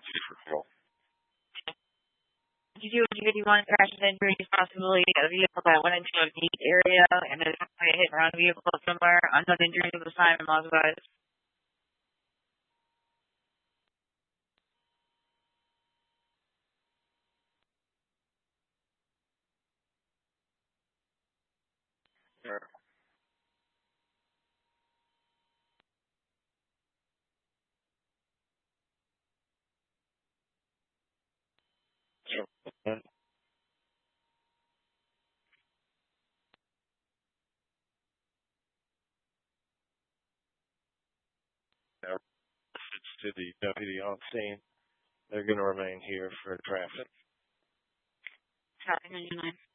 Did you do 51 crash and injury possibility a vehicle that went into a gate area and then hit and run vehicle somewhere? Unknown injuries at the time and loss of eyes. Sure. Sure. To the deputy on scene. They're going to remain here for traffic. Traffic 99.